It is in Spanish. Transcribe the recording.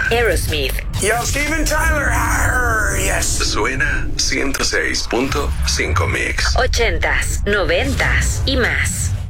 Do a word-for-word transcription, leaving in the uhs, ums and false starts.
Aerosmith. Yo, Steven Tyler. Arr, yes. Suena ciento seis punto cinco Mix. Ochentas, noventas y más.